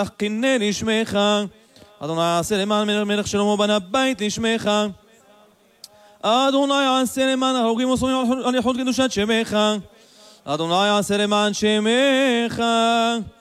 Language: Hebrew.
קינא לשמך. אדוני יעשה למען מלך שלמה בנה בית לשמך. אדוני יעשה למען הרוגים וסורים על איכות קדושת שמך. אדוני יעשה למען שמך.